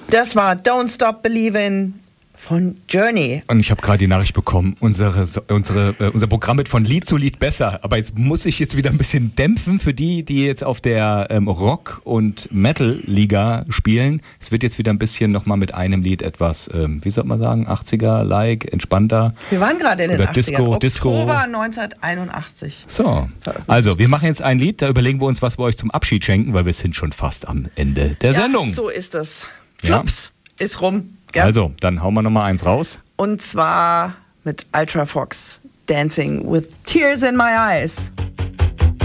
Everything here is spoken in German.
Das war Don't Stop Believin' von Journey. Und ich habe gerade die Nachricht bekommen, unser Programm wird von Lied zu Lied besser. Aber jetzt muss ich wieder ein bisschen dämpfen für die jetzt auf der Rock- und Metal-Liga spielen. Es wird jetzt wieder ein bisschen nochmal mit einem Lied etwas, wie soll man sagen, 80er-like, entspannter. Wir waren gerade in den 80ern. Disco. Oktober 1981. So, also wir machen jetzt ein Lied, da überlegen wir uns, was wir euch zum Abschied schenken, weil wir sind schon fast am Ende der Sendung. So ist es. Flups ist rum. Ja. Also, dann hauen wir nochmal eins raus. Und zwar mit Ultra Fox, Dancing with Tears in My Eyes.